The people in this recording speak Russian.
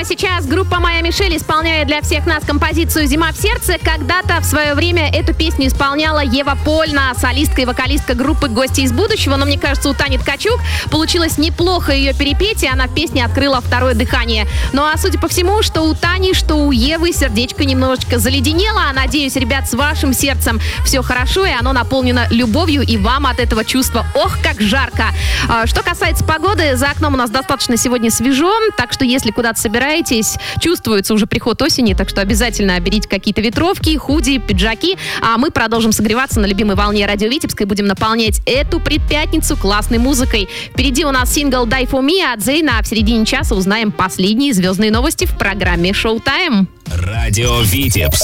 сейчас группа Майя Мишель исполняет для всех нас композицию «Зима в сердце». Когда-то в свое время эту песню исполняла Ева Польна, солистка и вокалистка группы «Гости из будущего». Но мне кажется, у Тани Ткачук получилось неплохо ее перепеть, и она в песне открыла второе дыхание. Ну а судя по всему, что у Тани, что у Евы сердечко немножечко заледенело. Надеюсь, ребят, с вашим сердцем все хорошо, и оно наполнено любовью, и вам от этого чувства ох, как жарко. Что касается погоды, за окном у нас достаточно сегодня свежо, так что если куда-то собираетесь, чувствуется уже приход осени, так что обязательно берите какие-то ветровки, худи, пиджаки, а мы продолжим согреваться на любимой волне радио Витебска и будем наполнять эту предпятницу классной музыкой. Впереди у нас сингл «Die for me» от Зейна, а в середине часа узнаем последние звездные новости в программе «Шоу-тайм». Радио Витебск.